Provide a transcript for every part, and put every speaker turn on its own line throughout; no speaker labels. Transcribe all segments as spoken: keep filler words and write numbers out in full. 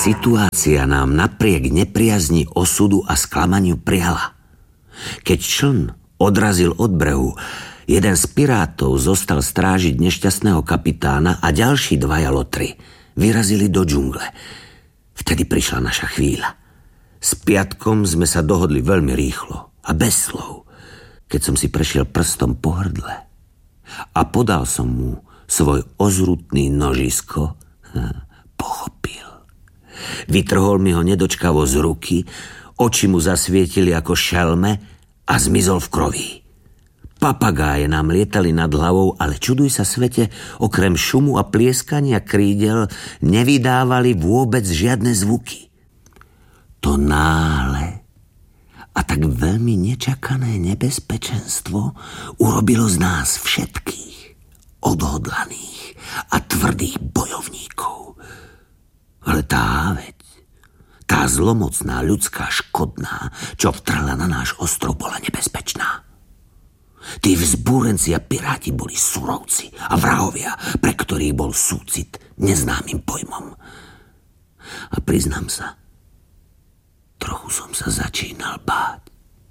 Situácia nám napriek nepriazni osudu a sklamaniu priala. Keď čln odrazil od brehu, jeden z pirátov zostal strážiť nešťastného kapitána a ďalší dvaja lotry vyrazili do džungle. Vtedy prišla naša chvíľa. S Piatkom sme sa dohodli veľmi rýchlo a bez slov. Keď som si prešiel prstom po hrdle a podal som mu svoj ozrutný nožisko, pochopil. Vytrhol mi ho nedočkavo z ruky, oči mu zasvietili ako šelme a zmizol v kroví. Papagáje nám lietali nad hlavou, ale čuduj sa svete, okrem šumu a plieskania krídel nevydávali vôbec žiadne zvuky. To náhle a tak veľmi nečakané nebezpečenstvo urobilo z nás všetkých odhodlaných a tvrdých bojovníkov. Ale tá veď, tá zlomocná ľudská škodná, čo vtrhla na náš ostrov, bola nebezpečná. Tí vzbúrenci a piráti boli surovci a vrahovia, pre ktorých bol súcit neznámym pojmom. A priznám sa, trochu som sa začínal báť.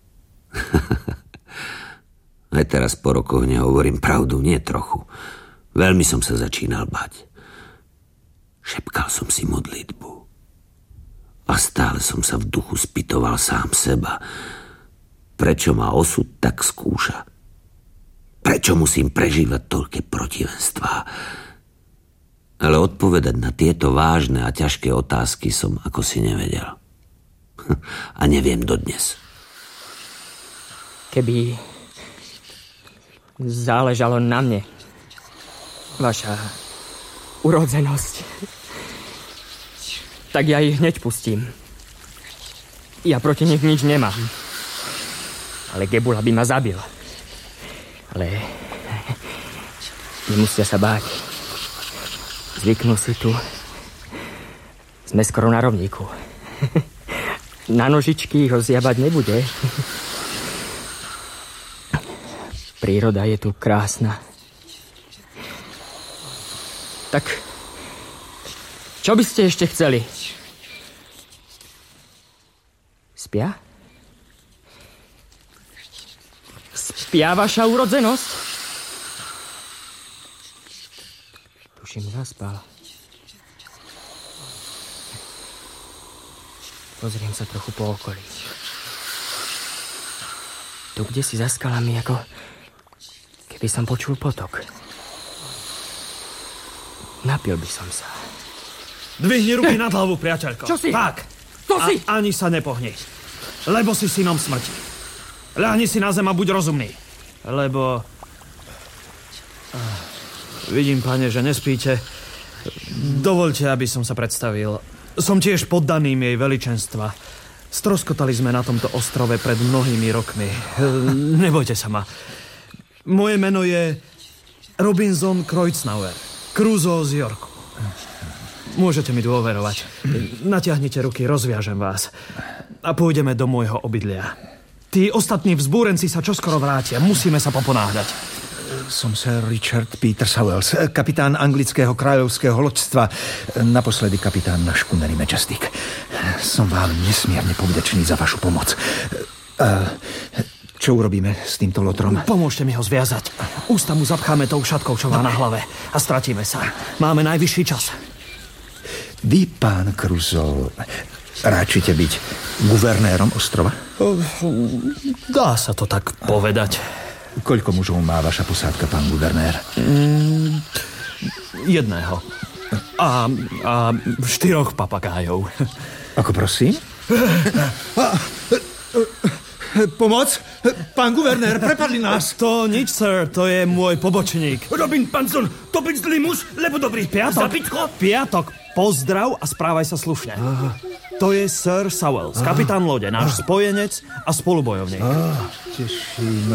Aj teraz po rokoch nehovorím pravdu, nie trochu. Veľmi som sa začínal báť. Šepkal som si modlitbu. A stále som sa v duchu spýtoval sám seba, prečo ma osud tak skúša. Prečo musím prežívať toľké protivenstvá? Ale odpovedať na tieto vážne a ťažké otázky som ako si nevedel. A neviem dodnes.
Keby záležalo na mne, vaša urodzenosť, tak ja ich hneď pustím. Ja proti nich nič nemám. Ale Gebula by ma zabil. Ale nemusia sa báť. Zvyknú si tu. Sme skoro na rovníku. Na nožičky ho zjabať nebude. Príroda je tu krásna. Tak, čo by ste ešte chceli? Spia? Spia vaša urodzenosť? Tuším, zaspal. Pozriem sa trochu po okolí. Tu, kde si za skalami, ako keby som počul potok. Napil by som sa.
Dvihni ruky nad hlavu, priateľko.
Čo si?
Tak.
To si?
A ani sa nepohni. Lebo si synom smrti. Ľahni si na zem a buď rozumný. Lebo... Vidím, pane, že nespíte. Dovoľte, aby som sa predstavil. Som tiež poddaným jej veličenstva. Stroskotali sme na tomto ostrove pred mnohými rokmi. Nebojte sa ma. Moje meno je Robinson Kreuznauer. Crusoe z Yorku. Môžete mi dôverovať. Natiahnite ruky, rozviažem vás. A pôjdeme do môjho obydlia. Tí ostatní vzbúrenci sa čoskoro vrátia. Musíme sa poponáhľať.
Som Sir Richard Peter Sowells, kapitán anglického kráľovského loďstva. Naposledy kapitán na škuneri Majestic. Som vám nesmierne povďačný za vašu pomoc. Čo urobíme s týmto lotrom?
Pomôžte mi ho zviazať. Ústa mu zapcháme tou šatkou, čo má na hlave. A stratíme sa. Máme najvyšší čas.
Vy, pán Crusoe, ráčite byť guvernérom ostrova?
Dá sa to tak povedať.
Koľko mužov má vaša posádka, pán guvernér?
Mm, jedného. A, a štyroch papagájov.
Ako prosím? Pomoc? Pán guvernér, prepadli nás.
To nič, sir, to je môj pobočník.
Robin Panson, to byť zlý muž, lebo dobrý.
Piatok,
Zapitko?
Piatok, pozdrav a správaj sa slušne. Aha. To je Sir Sowells, kapitán lode, náš spojenec a spolubojovník.
Ah, teším.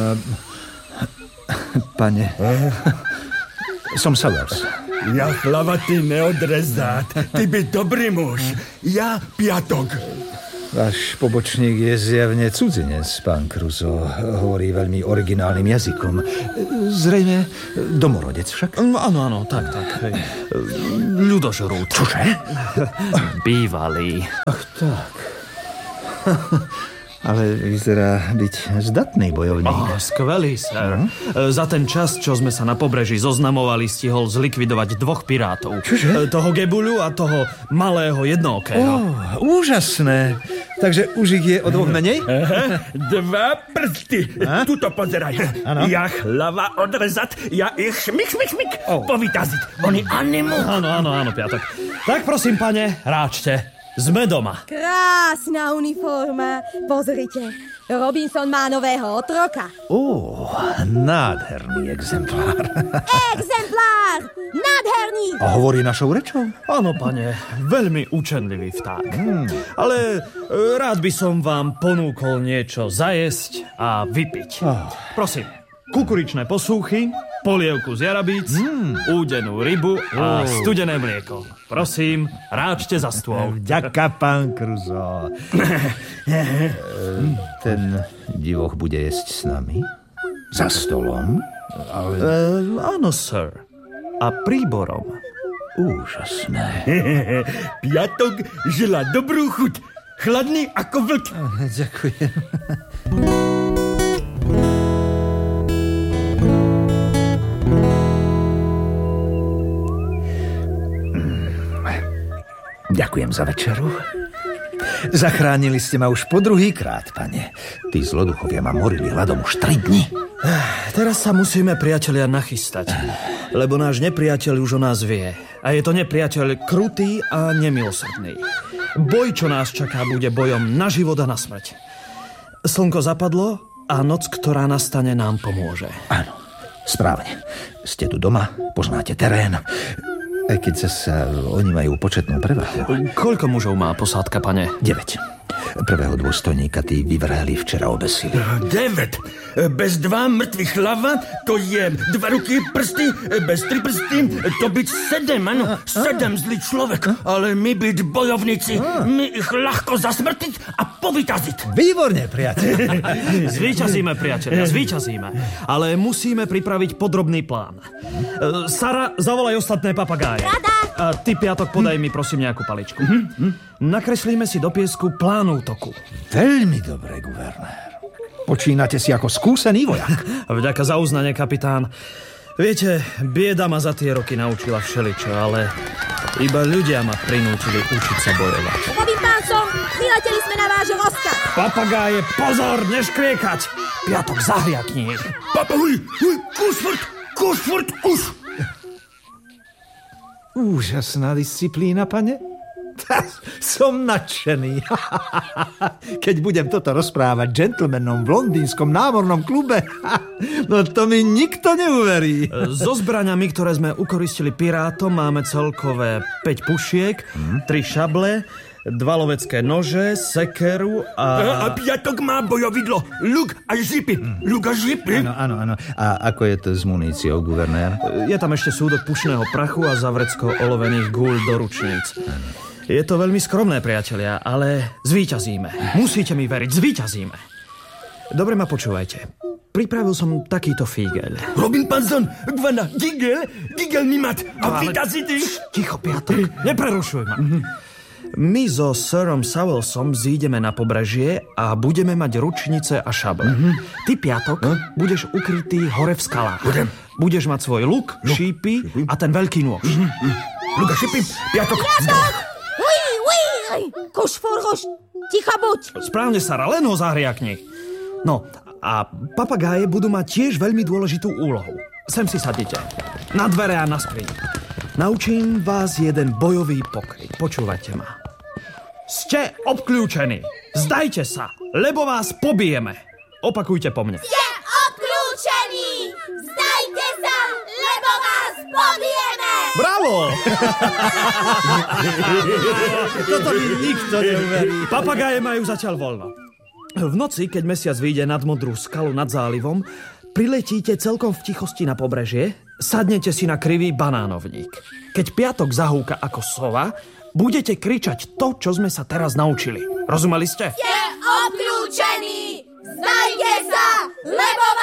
Pane, som Sowells.
Ja chlavatý neodrezát, ty by dobrý muž. Ja Piatok.
Váš pobočník je zjavne cudzinec, pán Crusoe. Hovorí veľmi originálnym jazykom. Zrejme domorodec však?
Áno, áno, tak, tak. Hej. Ľudožrút.
Čože?
Bývalý.
Ach, tak. Ale vyzerá byť zdatný bojovník.
Oh, skvelý, sir. Uh-huh. Za ten čas, čo sme sa na pobreží zoznamovali, stihol zlikvidovať dvoch pirátov.
Čože?
Toho Gebuľu a toho malého jednookého.
Oh, úžasné. Takže už ich je o dvoch menej?
Dva prsty.
A?
Tuto pozeraj.
Ano.
Ja hlava odrezat, ja ich šmik, šmik, šmik
Oh.
povytaziť. Oni animu.
Áno, áno, áno, Piatok. Tak prosím, pane, ráčte. Sme doma.
Krásna uniforma. Pozrite, Robinson má nového otroka.
Ó, nádherný exemplár.
Exemplár! Nádherný!
A hovorí našou rečou?
Áno, pane, veľmi učenlivý vták. Hmm. Ale e, rád by som vám ponúkol niečo zajesť a vypiť.
Oh.
Prosím, kukuričné posúchy, polievku z jarabíc, mm. údenú rybu a
Oh.
studené mlieko. Prosím, ráčte za stôl.
Ďaká, pán Crusoe. Ten divoch bude jesť s nami? Za stolom? Ale...
E, áno, sir. A príborom.
Úžasné.
Piatok žila dobrú chuť. Chladný ako vlk.
Ďakujem. Ďakujem za večeru. Zachránili ste ma už po druhý krát, pane. Tí zloduchovia ma morili hladom už tri dni.
Teraz sa musíme, priatelia, nachystať. Lebo náš nepriateľ už o nás vie. A je to nepriateľ krutý a nemilosrdný. Boj, čo nás čaká, bude bojom na život a na smrť. Slnko zapadlo a noc, ktorá nastane, nám pomôže.
Áno, správne. Ste tu doma, poznáte terén. Aj keď zasa oni majú početnú prevahu.
Koľko mužov má posádka, pane?
deväť. Prvého dôstojníka tí vyvrhli včera obesili.
Devet. Bez dva mŕtvych hlava, to je dva ruky, prsty, bez tri prsty, to byť sedem, áno, sedem zlý človek. Ale my byť bojovníci, my ich ľahko zasmrtiť a povytaziť.
Výborne, priateľ.
Zvíťazíme, priatelia, zvíťazíme. Ale musíme pripraviť podrobný plán. E, Sara, zavolaj ostatné papagáje.
Rada.
A ty, Piatok, podaj mi prosím nejakú paličku. Nakreslíme si do piesku plán útoku.
Veľmi dobre, guvernér. Počínate si ako skúsený vojak.
Vďaka za uznanie, kapitán. Viete, bieda ma za tie roky naučila všeličo, ale iba ľudia ma prinútili učiť sa bojovať.
Robin Panson, vyleteli sme na váš rozkaz.
Papagáje, pozor, neškriekať! Piatok, zahriakni ich.
Papa, huj, huj, kus furt, kus furt, kus.
Úžasná disciplína, pane. Som nadšený. Keď budem toto rozprávať džentlmenom v londýnskom námornom klube, no to mi nikto neuverí.
So zbraňami, ktoré sme ukoristili pirátom, máme celkové päť pušiek, hmm. tri šable, dva lovecké nože, sekeru a...
A Piatok má bojovidlo, luk a žipy. Mm. Luk a žipy.
Áno, áno, áno. A ako je to s muníciou, guvernér?
Je tam ešte súdok pušného prachu a zavrecko olovených gúľ do ručníc. Je to veľmi skromné, priatelia, ale zvíťazíme. Musíte mi veriť, zvíťazíme. Dobre ma počúvajte. Pripravil som takýto fígeľ.
Robin Panson, Gvana, Gigel, Gigel Nimat a vytazity.
Ticho, Piatok, neprerušuj ma. My so Sirom Sowelsom zídeme na pobrežie a budeme mať ručnice a šable. Mm-hmm. Ty, Piatok, no? budeš ukrytý hore v skalách.
Budem.
Budeš mať svoj luk, no. šípy mm-hmm. a ten veľký nôž.
Mm-hmm. Luk a šípy, Piatok,
Piatok! Uj, uj, uj! Kuš, furguš, ticho buď!
Správne, Sara, len ho zahriakni. No, a papagáje budú mať tiež veľmi dôležitú úlohu. Sem si sadnite. Na dvere a na skriň. Naučím vás jeden bojový pokryt. Počúvajte ma. Ste obklúčení. Zdajte sa, lebo vás pobijeme. Opakujte po mne.
Ste obklúčení! Zdajte sa, lebo vás pobijeme!
Bravo!
Toto mi nikto neuverí.
Papagáje majú zatiaľ voľno. V noci, keď mesiac vyjde nad modrú skalu nad zálivom, priletíte celkom v tichosti na pobrežie, sadnete si na krivý banánovník. Keď Piatok zahúka ako sova, budete kričať to, čo sme sa teraz naučili. Rozumeli ste?
Je obklúčený! Zdajte sa, lebo